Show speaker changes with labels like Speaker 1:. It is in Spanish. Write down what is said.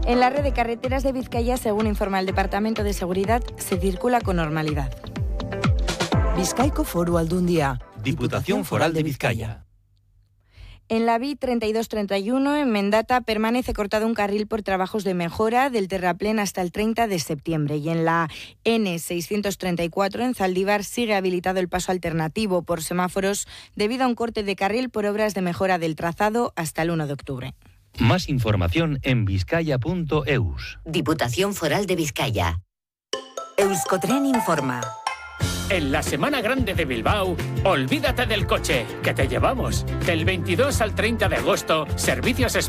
Speaker 1: En la red de carreteras de Vizcaya, según informa el Departamento de Seguridad, se circula con normalidad.
Speaker 2: Bizkaiko Foru Aldundia.
Speaker 3: Diputación Foral de Vizcaya.
Speaker 1: En la vía 3231, en Mendata, permanece cortado un carril por trabajos de mejora del terraplén hasta el 30 de septiembre. Y en la N634, en Zaldívar, sigue habilitado el paso alternativo por semáforos debido a un corte de carril por obras de mejora del trazado hasta el 1 de octubre.
Speaker 3: Más información en vizcaya.eus.
Speaker 4: Diputación Foral de Vizcaya. Euskotren informa.
Speaker 5: En la Semana Grande de Bilbao, olvídate del coche, que te llevamos. Del 22 al 30 de agosto, servicios